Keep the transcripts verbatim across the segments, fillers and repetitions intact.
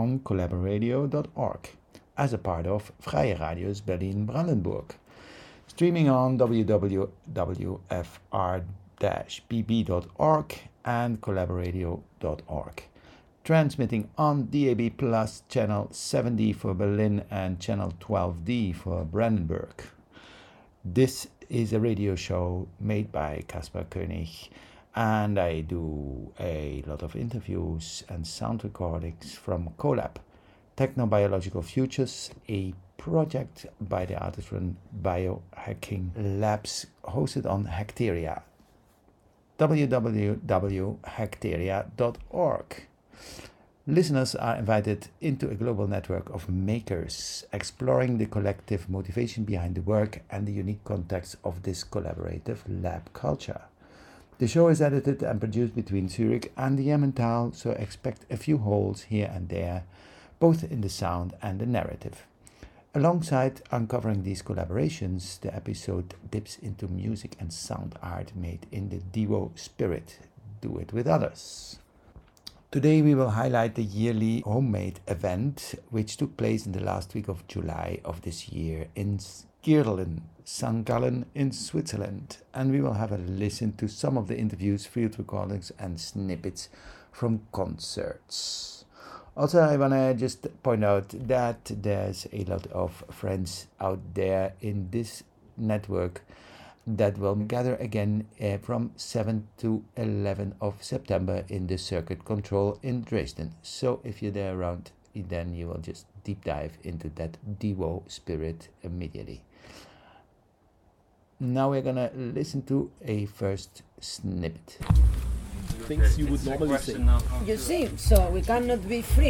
on collaboradio dot org as a part of Freie Radios Berlin-Brandenburg. Streaming on w w w dot f r dash b b dot org and collaboradio dot org. Transmitting on D A B Plus channel seven D for Berlin and channel twelve D for Brandenburg. This is a radio show made by Kaspar Koenig, and I do a lot of interviews and sound recordings from CoLab, Technobiological Futures, a project by the artist-run biohacking labs hosted on Hacteria. w w w dot hacteria dot org. Listeners are invited into a global network of makers, exploring the collective motivation behind the work and the unique context of this collaborative lab culture. The show is edited and produced between Zurich and the Emmental, so expect a few holes here and there, both in the sound and the narrative. Alongside uncovering these collaborations, the episode dips into music and sound art made in the Devo spirit. Do it with others. Today we will highlight the yearly homemade event which took place in the last week of July of this year in Skirlen, Sankt Gallen in Switzerland, and we will have a listen to some of the interviews, field recordings and snippets from concerts. Also, I want to just point out that there's a lot of friends out there in this network that will gather again uh, from seventh to eleventh of September in the Circuit Control in Dresden. So if you're there around, then you will just deep dive into that Devo spirit immediately. Now we're gonna listen to a first snippet. Things you would normally say. You see, so we cannot be free.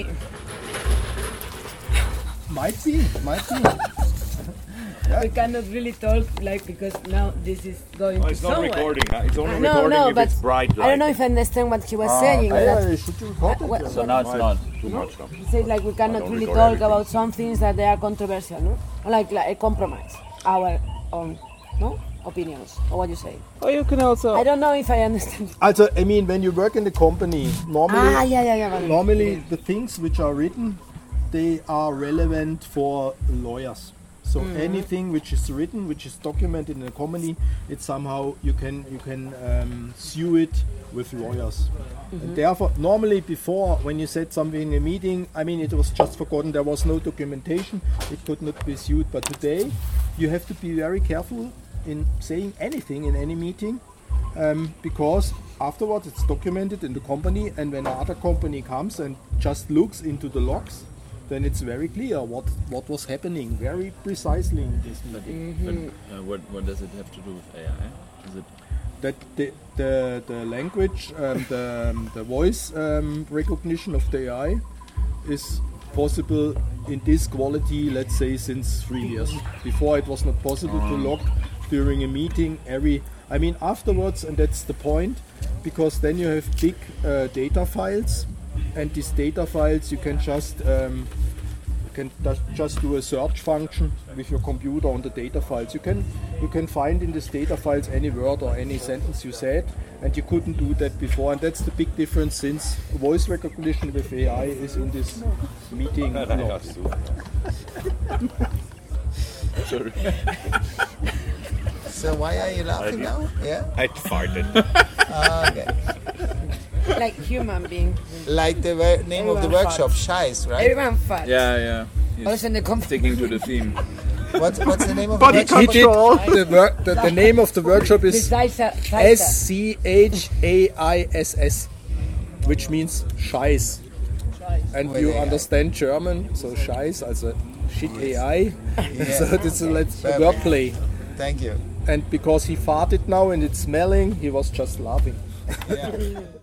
Might be, might be. Yeah. We cannot really talk, like, because now this is going oh, to it's somewhere. not recording, huh? It's only uh, no, recording no, if but it's bright light. I don't know if I understand what he was ah, saying. Yeah, that, yeah, should you record it? uh, well, so now it's not too no? much. No? He said like we cannot really talk everything. about some things that they are controversial, no? Like, like a compromise, our own, no? Opinions, or what you say. Or you can also... I don't know if I understand. Also, I mean, when you work in the company, normally, ah, yeah, yeah, yeah, vale. normally yeah. the things which are written, they are relevant for lawyers. So mm-hmm. anything which is written, which is documented in a company, it's somehow you can you can um, sue it with lawyers. Mm-hmm. And therefore, normally before, when you said something in a meeting, I mean, it was just forgotten. There was no documentation. It could not be sued. But today, you have to be very careful in saying anything in any meeting, um, because afterwards it's documented in the company, and when another company comes and just looks into the logs, then it's very clear what, what was happening very precisely in this meeting. Mm-hmm. But, uh, what, what does it have to do with A I? Is it that the the, the language, um, the, um, the voice um, recognition of the A I is possible in this quality, let's say, since three years. Before it was not possible to log during a meeting every, I mean afterwards, and that's the point, because then you have big uh, data files, and these data files you can just um, you can just do a search function with your computer on the data files. You can you can find in these data files any word or any sentence you said, and you couldn't do that before, and that's the big difference since voice recognition with A I is in this meeting logs. Sorry. So why are you laughing now? Yeah. I farted. uh, okay. Like human being. Like the ver- name Everyone of the workshop, farts. Scheiß, right? Everyone fat. Yeah, yeah. He's Also in the company. sticking to the theme. What's what's the name of Body the workshop? control. The, wor- the, the name of the workshop is Scheiße, S C H A I S S, which means Scheiß. And With you A I. understand German, so Scheiß, also shit A I. Yeah. So this is a, let's, a Perfect. wordplay. Thank you. And because he farted now and it's smelling, he was just laughing. Yeah.